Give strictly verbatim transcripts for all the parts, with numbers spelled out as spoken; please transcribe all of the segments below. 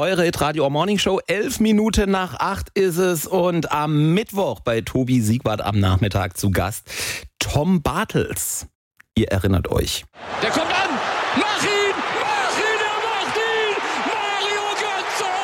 Eure Hitradio Morning Show. Elf Minuten nach acht ist es und am Mittwoch bei Tobi Siegwart am Nachmittag zu Gast Tom Bartels. Ihr erinnert euch. Der kommt an! Mach ihn! Mach ihn! Er macht ihn! Mario Götze!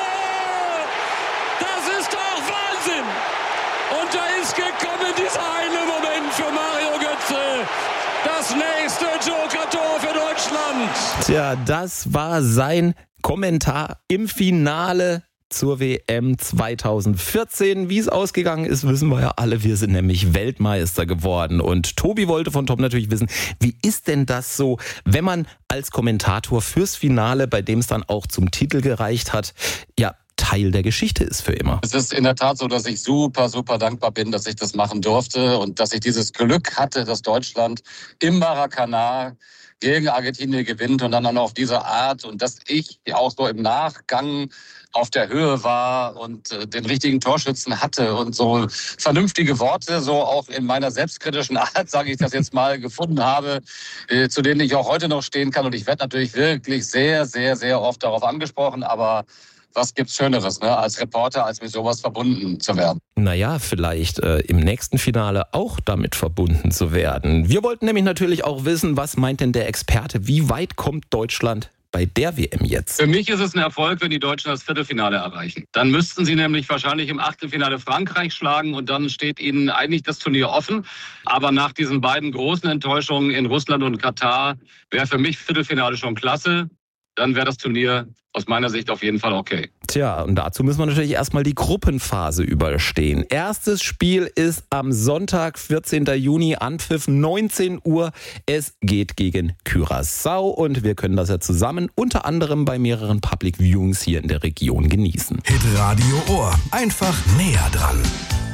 Das ist doch Wahnsinn! Und da ist gekommen dieser eine Moment für Mario Götze. Das nächste Joker-Tor für Deutschland. Tja, das war sein Kommentar im Finale zur W M zwanzig vierzehn. Wie es ausgegangen ist, wissen wir ja alle. Wir sind nämlich Weltmeister geworden. Und Tobi wollte von Tom natürlich wissen, wie ist denn das so, wenn man als Kommentator fürs Finale, bei dem es dann auch zum Titel gereicht hat, ja, Teil der Geschichte ist für immer. Es ist in der Tat so, dass ich super, super dankbar bin, dass ich das machen durfte und dass ich dieses Glück hatte, dass Deutschland im Maracanã gegen Argentinien gewinnt und dann auch noch auf diese Art und dass ich auch so im Nachgang auf der Höhe war und äh, den richtigen Torschützen hatte und so vernünftige Worte, so auch in meiner selbstkritischen Art, sage ich das jetzt mal, gefunden habe, äh, zu denen ich auch heute noch stehen kann. Und ich werde natürlich wirklich sehr, sehr, sehr oft darauf angesprochen, aber was gibt's Schöneres, ne, als Reporter, als mit sowas verbunden zu werden? Naja, vielleicht äh, im nächsten Finale auch damit verbunden zu werden. Wir wollten nämlich natürlich auch wissen, was meint denn der Experte? Wie weit kommt Deutschland bei der W M jetzt? Für mich ist es ein Erfolg, wenn die Deutschen das Viertelfinale erreichen. Dann müssten sie nämlich wahrscheinlich im Achtelfinale Frankreich schlagen und dann steht ihnen eigentlich das Turnier offen. Aber nach diesen beiden großen Enttäuschungen in Russland und Katar wäre für mich Viertelfinale schon klasse. Dann wäre das Turnier aus meiner Sicht auf jeden Fall okay. Tja, und dazu müssen wir natürlich erstmal die Gruppenphase überstehen. Erstes Spiel ist am Sonntag, vierzehnten Juni, Anpfiff neunzehn Uhr. Es geht gegen Curaçao und wir können das ja zusammen unter anderem bei mehreren Public Viewings hier in der Region genießen. Hitradio Ohr, einfach näher dran.